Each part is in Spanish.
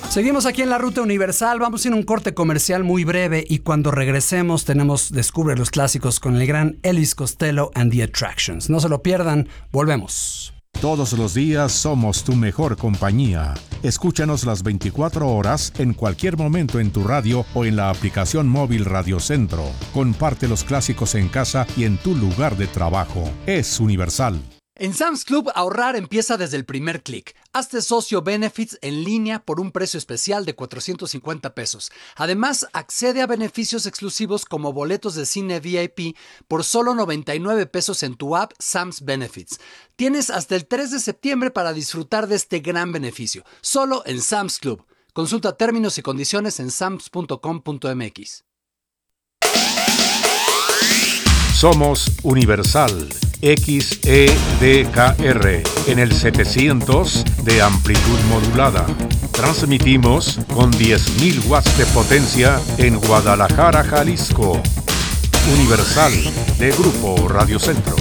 Seguimos aquí en la Ruta Universal, vamos a ir a un corte comercial muy breve y cuando regresemos Descubre los clásicos con el gran Elvis Costello and the Attractions. No se lo pierdan, volvemos. Todos los días somos tu mejor compañía. Escúchanos las 24 horas en cualquier momento en tu radio o en la aplicación móvil Radio Centro. Comparte los clásicos en casa y en tu lugar de trabajo. Es Universal. En Sam's Club, ahorrar empieza desde el primer clic. Hazte socio Benefits en línea por un precio especial de $450. Además, accede a beneficios exclusivos como boletos de cine VIP por solo $99 en tu app Sam's Benefits. Tienes hasta el 3 de septiembre para disfrutar de este gran beneficio, solo en Sam's Club. Consulta términos y condiciones en sams.com.mx. Somos Universal XEDKR en el 700 de amplitud modulada. Transmitimos con 10.000 watts de potencia en Guadalajara, Jalisco. Universal de Grupo Radio Centro.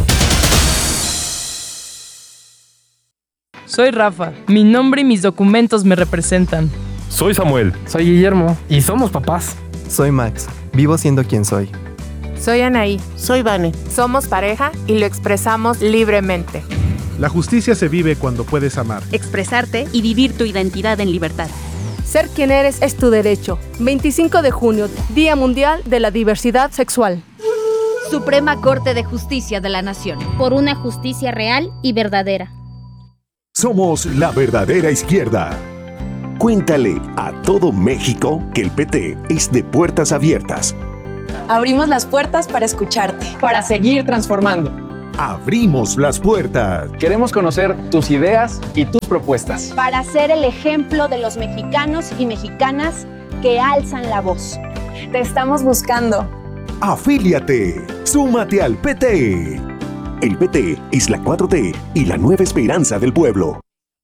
Soy Rafa. Mi nombre y mis documentos me representan. Soy Samuel. Soy Guillermo. Y somos papás. Soy Max. Vivo siendo quien soy. Soy Anaí. Soy Vane. Somos pareja y lo expresamos libremente. La justicia se vive cuando puedes amar, expresarte y vivir tu identidad en libertad. Ser quien eres es tu derecho. 25 de junio, Día Mundial de la Diversidad Sexual. Suprema Corte de Justicia de la Nación. Por una justicia real y verdadera. Somos la verdadera izquierda. Cuéntale a todo México que el PT es de puertas abiertas. Abrimos las puertas para escucharte. Para seguir transformando. Abrimos las puertas. Queremos conocer tus ideas y tus propuestas. Para ser el ejemplo de los mexicanos y mexicanas que alzan la voz. Te estamos buscando. Afíliate. Súmate al PT. El PT es la 4T y la nueva esperanza del pueblo.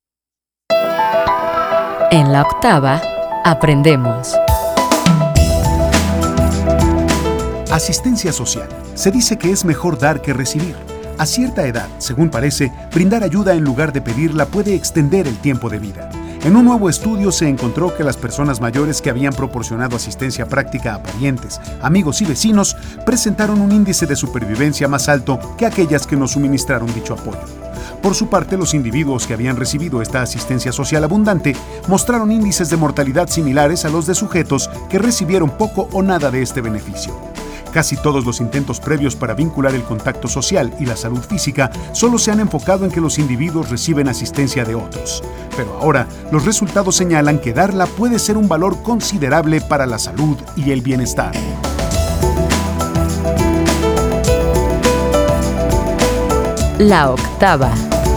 En la octava, aprendemos. Asistencia social. Se dice que es mejor dar que recibir. A cierta edad, según parece, brindar ayuda en lugar de pedirla puede extender el tiempo de vida. En un nuevo estudio se encontró que las personas mayores que habían proporcionado asistencia práctica a parientes, amigos y vecinos presentaron un índice de supervivencia más alto que aquellas que no suministraron dicho apoyo. Por su parte, los individuos que habían recibido esta asistencia social abundante mostraron índices de mortalidad similares a los de sujetos que recibieron poco o nada de este beneficio. Casi todos los intentos previos para vincular el contacto social y la salud física solo se han enfocado en que los individuos reciben asistencia de otros. Pero ahora, los resultados señalan que darla puede ser un valor considerable para la salud y el bienestar. La octava.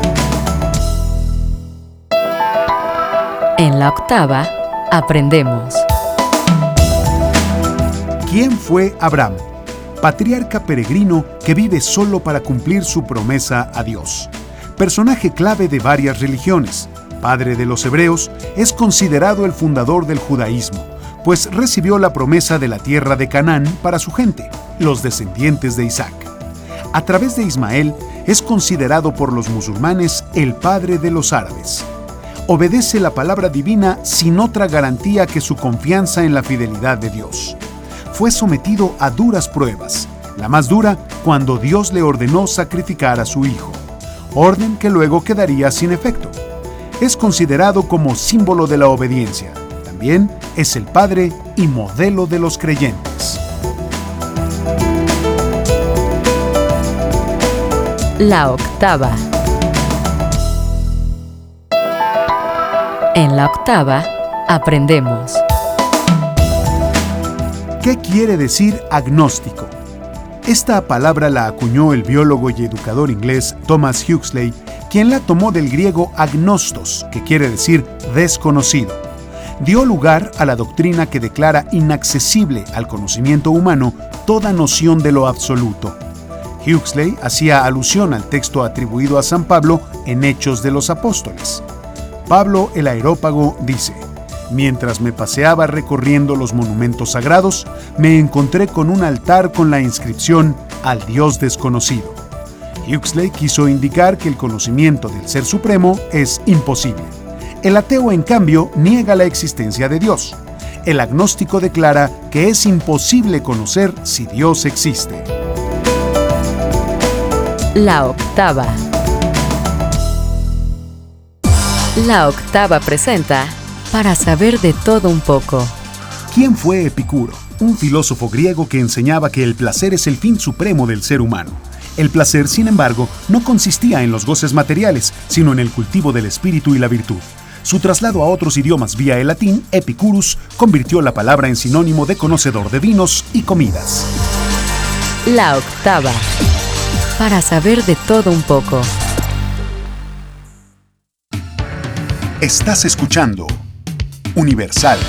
En la octava, aprendemos. ¿Quién fue Abraham? Patriarca peregrino que vive solo para cumplir su promesa a Dios. Personaje clave de varias religiones, padre de los hebreos, es considerado el fundador del judaísmo, pues recibió la promesa de la tierra de Canaán para su gente, los descendientes de Isaac. A través de Ismael, es considerado por los musulmanes el padre de los árabes. Obedece la palabra divina sin otra garantía que su confianza en la fidelidad de Dios. Fue sometido a duras pruebas, la más dura cuando Dios le ordenó sacrificar a su hijo, orden que luego quedaría sin efecto. Es considerado como símbolo de la obediencia. También es el padre y modelo de los creyentes. La octava. En la octava, aprendemos. ¿Qué quiere decir agnóstico? Esta palabra la acuñó el biólogo y educador inglés Thomas Huxley, quien la tomó del griego agnostos, que quiere decir desconocido. Dio lugar a la doctrina que declara inaccesible al conocimiento humano toda noción de lo absoluto. Huxley hacía alusión al texto atribuido a San Pablo en Hechos de los Apóstoles. Pablo el Areópago dice: mientras me paseaba recorriendo los monumentos sagrados, me encontré con un altar con la inscripción al Dios desconocido. Huxley quiso indicar que el conocimiento del Ser Supremo es imposible. El ateo, en cambio, niega la existencia de Dios. El agnóstico declara que es imposible conocer si Dios existe. La octava. La octava presenta Para saber de todo un poco. ¿Quién fue Epicuro? Un filósofo griego que enseñaba que el placer es el fin supremo del ser humano. El placer, sin embargo, no consistía en los goces materiales, sino en el cultivo del espíritu y la virtud. Su traslado a otros idiomas vía el latín, epicurus, convirtió la palabra en sinónimo de conocedor de vinos y comidas. La octava. Para saber de todo un poco. Estás escuchando Universal.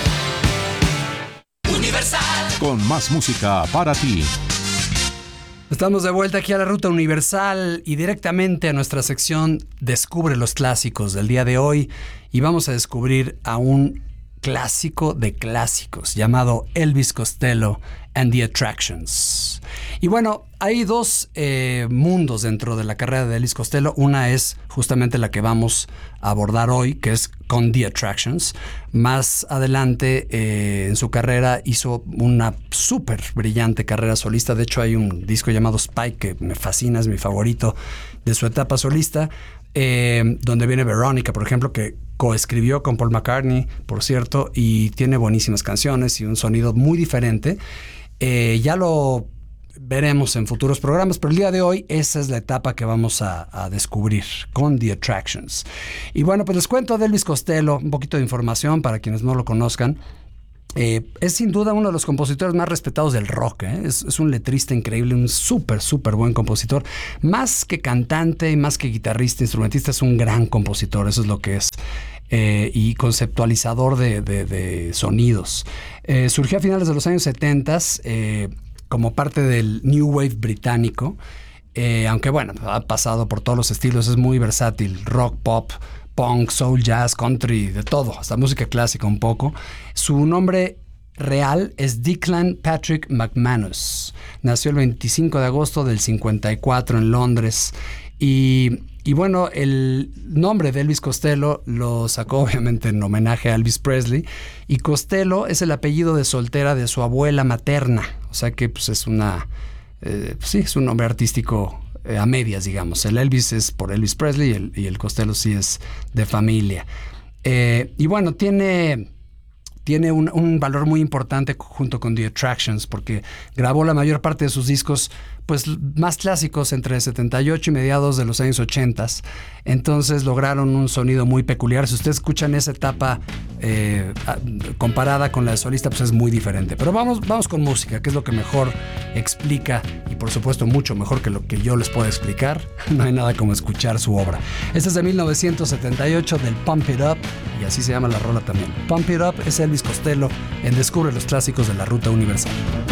Con más música para ti. Estamos de vuelta aquí a la Ruta Universal y directamente a nuestra sección Descubre los clásicos del día de hoy, y vamos a descubrir a un clásico de clásicos llamado Elvis Costello and the Attractions. Y bueno, hay dos mundos dentro de la carrera de Elvis Costello. Una es justamente la que vamos a abordar hoy, que es con The Attractions. Más adelante en su carrera hizo una súper brillante carrera solista. De hecho, hay un disco llamado Spike que me fascina, es mi favorito de su etapa solista, donde viene Veronica, por ejemplo, que coescribió con Paul McCartney, por cierto, y tiene buenísimas canciones y un sonido muy diferente. Ya lo veremos en futuros programas, pero el día de hoy esa es la etapa que vamos a descubrir con The Attractions. Y bueno, pues les cuento de Elvis Costello, un poquito de información para quienes no lo conozcan. Es sin duda uno de los compositores más respetados del rock, ¿eh? Es un letrista increíble, un súper buen compositor. Más que cantante, más que guitarrista, instrumentista, es un gran compositor, eso es lo que es. Y conceptualizador de sonidos. Surgió a finales de los años 70 como parte del New Wave británico, aunque bueno, ha pasado por todos los estilos, es muy versátil, rock, pop, punk, soul, jazz, country, de todo, hasta música clásica un poco. Su nombre real es Declan Patrick McManus. Nació el 25 de agosto del 54 en Londres y bueno, el nombre de Elvis Costello lo sacó obviamente en homenaje a Elvis Presley, y Costello es el apellido de soltera de su abuela materna, o sea que pues es es un nombre artístico a medias, digamos. El Elvis es por Elvis Presley y el Costello sí es de familia. Y bueno, tiene un valor muy importante junto con The Attractions, porque grabó la mayor parte de sus discos pues más clásicos entre 78 y mediados de los años 80. Entonces lograron un sonido muy peculiar. Si ustedes escuchan esa etapa comparada con la de solista, pues es muy diferente. Pero vamos con música, que es lo que mejor explica, y por supuesto mucho mejor que lo que yo les pueda explicar. No hay nada como escuchar su obra. Esta es de 1978 del Pump It Up, y así se llama la rola también. Pump It Up es Elvis Costello en Descubre los Clásicos de la Ruta Universal.